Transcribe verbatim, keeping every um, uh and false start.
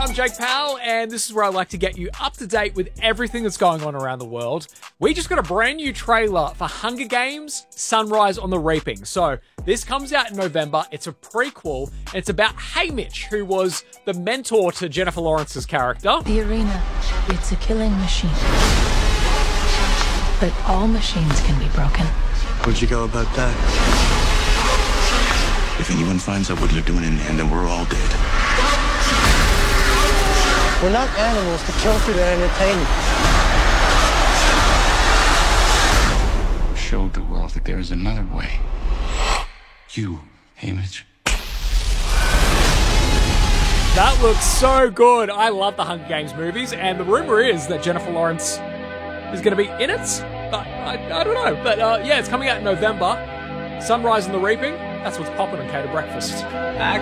I'm Jake Powell, and this is where I like to get you up to date with everything that's going on around the world. We just got a brand new trailer for Hunger Games: Sunrise on the Reaping. So this comes out in November. It's a prequel, and it's about Haymitch, who was the mentor to Jennifer Lawrence's character. The arena, it's a killing machine. But all machines can be broken. How'd you go about that? If anyone finds out what you're doing in there, then we're all dead. We're not animals to kill for their entertainment. Show the world that there is another way. You, Haymitch. That looks so good. I love the Hunger Games movies, and the rumor is that Jennifer Lawrence is going to be in it. But I, I don't know. But uh, yeah, it's coming out in November. Sunrise on the Reaping. That's what's popping on Cater Breakfast.